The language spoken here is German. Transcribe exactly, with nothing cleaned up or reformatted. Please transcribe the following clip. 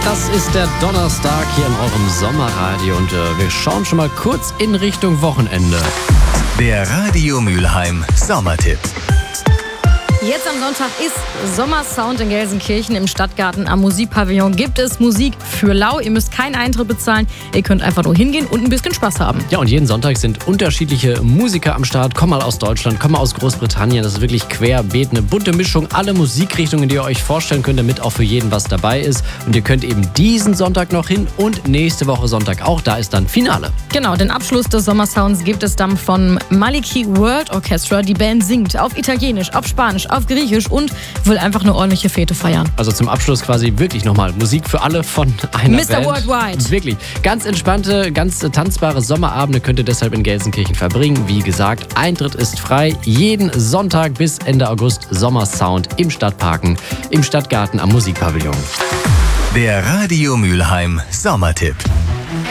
Das ist der Donnerstag hier in eurem Sommerradio und äh, wir schauen schon mal kurz in Richtung Wochenende. Der Radio Mülheim Sommertipp. Jetzt am Sonntag ist Sommersound in Gelsenkirchen im Stadtgarten am Musikpavillon. Gibt es Musik für lau. Ihr müsst keinen Eintritt bezahlen. Ihr könnt einfach nur hingehen und ein bisschen Spaß haben. Ja, und jeden Sonntag sind unterschiedliche Musiker am Start. Komm mal aus Deutschland, komm mal aus Großbritannien. Das ist wirklich querbeet, eine bunte Mischung. Alle Musikrichtungen, die ihr euch vorstellen könnt, damit auch für jeden was dabei ist. Und ihr könnt eben diesen Sonntag noch hin und nächste Woche Sonntag auch. Da ist dann Finale. Genau, den Abschluss des Sommersounds gibt es dann vom Maliki World Orchestra. Die Band singt auf Italienisch, auf Spanisch, auf Griechisch und will einfach eine ordentliche Fete feiern. Also zum Abschluss quasi wirklich nochmal Musik für alle von einer Mister Band. Worldwide. Wirklich. Ganz entspannte, ganz tanzbare Sommerabende könnt ihr deshalb in Gelsenkirchen verbringen. Wie gesagt, Eintritt ist frei. Jeden Sonntag bis Ende August Sommersound im Stadtparken, im Stadtgarten am Musikpavillon. Der Radio Mülheim Sommertipp.